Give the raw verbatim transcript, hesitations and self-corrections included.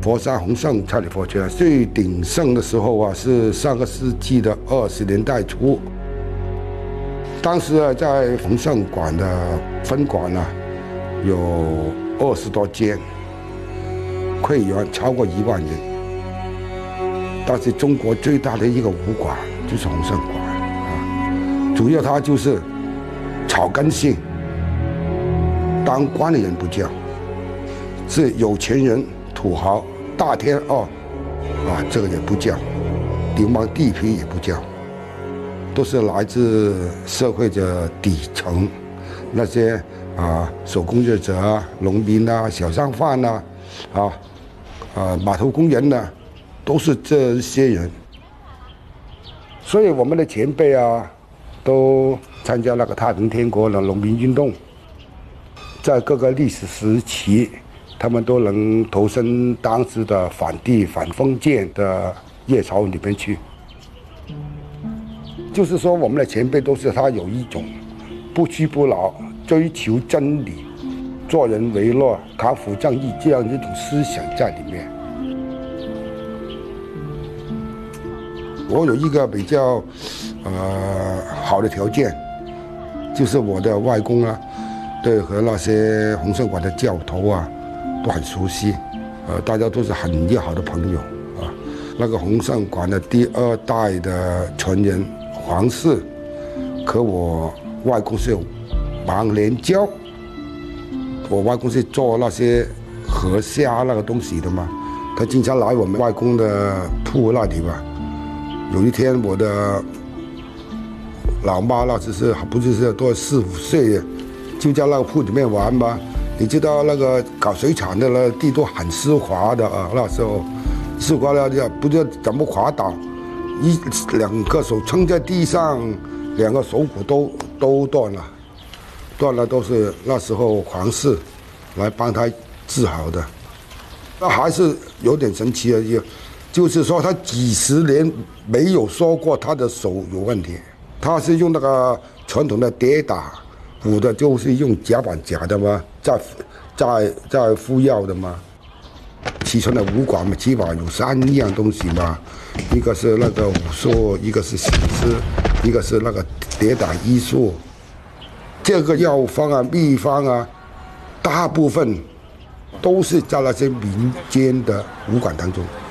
佛山洪圣蔡李佛拳最鼎盛的时候啊，是上个世纪的二十年代初。当时啊，在洪圣馆的分馆呢、啊，有二十多间，会员超过一万人。但是中国最大的一个武馆就是洪圣馆啊，主要它就是草根性，当官的人不叫，是有钱人、土豪、大天二啊，这个也不叫，流氓地痞也不叫，都是来自社会的底层，那些啊手工业者啊、农民啊、小商贩呐、啊，啊啊码头工人呐、啊，都是这些人。所以我们的前辈啊，都参加那个太平天国的农民运动，在各个历史时期，他们都能投身当时的反帝反封建的热潮里面去。就是说，我们的前辈都是他有一种不屈不挠、追求真理、做人为乐、扛腐正义这样一种思想在里面。我有一个比较呃好的条件，就是我的外公啊，对和那些洪圣馆的教头啊都很熟悉，呃，大家都是很要好的朋友啊。那个洪圣馆的第二代的传人黄氏，和我外公是忘年交。我外公是做那些河虾那个东西的嘛，他经常来我们外公的铺那里吧。有一天，我的老妈那只是不就是多四五岁，就在那个铺里面玩嘛。你知道那个搞水产的那地都很湿滑的啊，那时候湿滑了就不知道怎么滑倒，一两个手撑在地上，两个手骨都都断了，断了都是那时候黄氏来帮他治好的。那还是有点神奇的，就是说他几十年没有说过他的手有问题，他是用那个传统的跌打，补的就是用夹板夹的嘛，再再再敷药的嘛。其传的武馆嘛，起码有三样东西嘛，一个是那个武术，一个是写诗，一个是那个跌打医术。这个药方啊、秘方啊，大部分都是在那些民间的武馆当中。